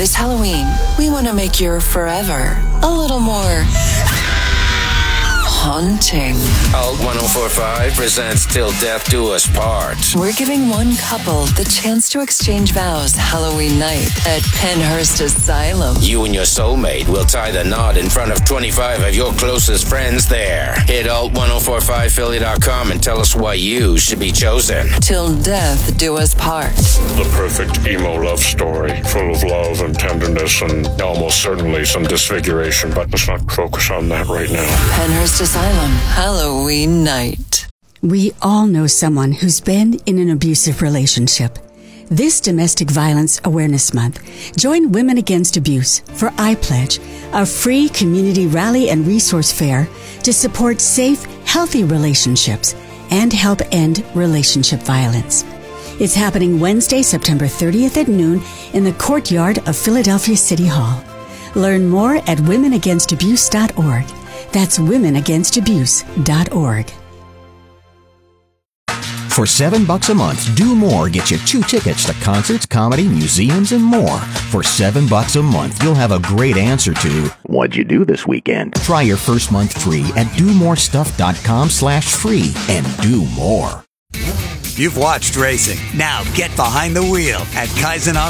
This Halloween, we want to make your forever a little more haunting. Alt 1045 presents Till Death Do Us Part. We're giving one couple the chance to exchange vows Halloween night at Penhurst Asylum. You and your soulmate will tie the knot in front of 25 of your closest friends there. Hit alt1045philly.com and tell us why you should be chosen. Till death do us part. The perfect emo love story, full of love and tenderness and almost certainly some disfiguration, but let's not focus on that right now. Penhurst Asylum, Halloween night. We all know someone who's been in an abusive relationship. This Domestic Violence Awareness Month, join Women Against Abuse for I Pledge, a free community rally and resource fair to support safe, healthy relationships and help end relationship violence. It's happening Wednesday, September 30th at noon in the courtyard of Philadelphia City Hall. Learn more at womenagainstabuse.org. That's womenagainstabuse.org. For $7 a month, Do More gets you 2 tickets to concerts, comedy, museums, and more. For $7 a month, you'll have a great answer to, what'd you do this weekend? Try your first month free at domorestuff.com/free and do more. You've watched racing. Now get behind the wheel at Kaizen